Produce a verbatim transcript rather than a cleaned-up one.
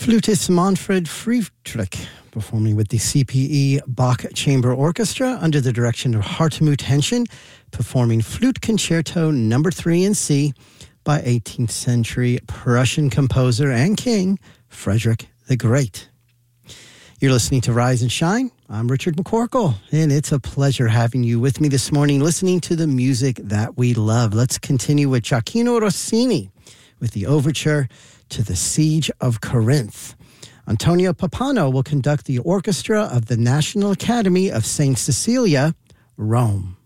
Flutist Manfred Friedrich performing with the C P E Bach Chamber Orchestra under the direction of Hartmut Henschen, performing Flute Concerto Number three in C by eighteenth century Prussian composer and king Frederick the Great. You're listening to Rise and Shine. I'm Richard McCorkle, and it's a pleasure having you with me this morning, listening to the music that we love. Let's continue with Gioacchino Rossini with the overture to the Siege of Corinth. Antonio Pappano will conduct the orchestra of the National Academy of Saint Cecilia, Rome.